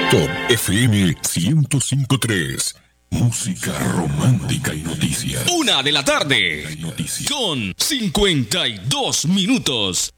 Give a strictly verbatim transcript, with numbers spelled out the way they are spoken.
Top F M ciento cinco punto tres. Música romántica y noticias. Una de la tarde. Con cincuenta y dos minutos.